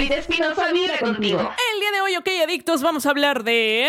Lupita Espinosa vibra contigo. El día de hoy, OK Adictos, vamos a hablar de...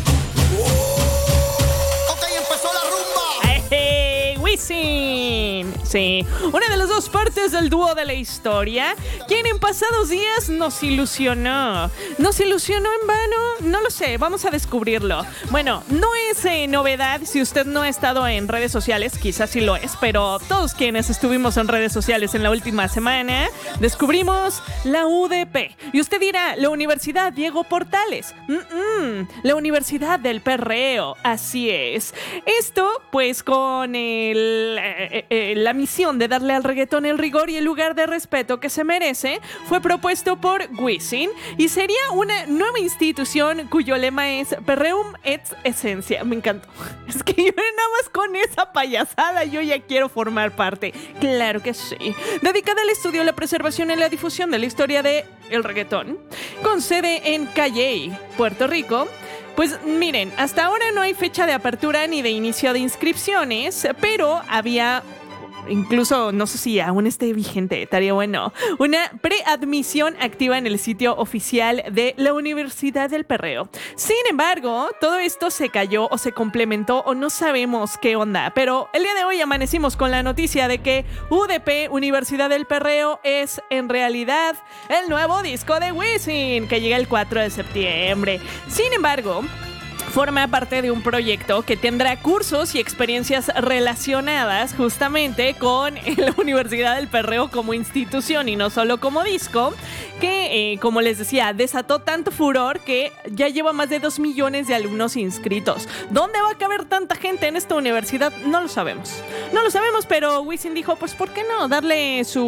Ok, empezó la rumba. Wisin. Sí, una de las dos partes del dúo de la historia, quien en pasados días nos ilusionó. ¿Nos ilusionó en vano? No lo sé, vamos a descubrirlo. Bueno, no es novedad si usted no ha estado en redes sociales, quizás sí lo es, pero todos quienes estuvimos en redes sociales en la última semana, descubrimos la UDP. Y usted dirá, la Universidad Diego Portales. La Universidad del Perreo, así es. Esto, pues, con la misión de darle al reggaetón el rigor y el lugar de respeto que se merece, fue propuesto por Wisin y sería una nueva institución cuyo lema es Perreum et Esencia. Me encantó. Es que yo nada más con esa payasada yo ya quiero formar parte. Claro que sí. Dedicada al estudio, la preservación y la difusión de la historia de el reggaetón, con sede en Calley, Puerto Rico. Pues miren, hasta ahora no hay fecha de apertura ni de inicio de inscripciones, pero había, incluso no sé si aún esté vigente, estaría bueno, una preadmisión activa en el sitio oficial de la Universidad del Perreo. Sin embargo, todo esto se cayó o se complementó o no sabemos qué onda, pero el día de hoy amanecimos con la noticia de que UDP, Universidad del Perreo, es en realidad el nuevo disco de Wisin, que llega el 4 de septiembre. Sin embargo, forma parte de un proyecto que tendrá cursos y experiencias relacionadas justamente con la Universidad del Perreo como institución y no solo como disco, que, como les decía, desató tanto furor que ya lleva más de 2 millones de alumnos inscritos. ¿Dónde va a caber tanta gente en esta universidad? No lo sabemos. No lo sabemos, pero Wisin dijo, pues, ¿por qué no darle su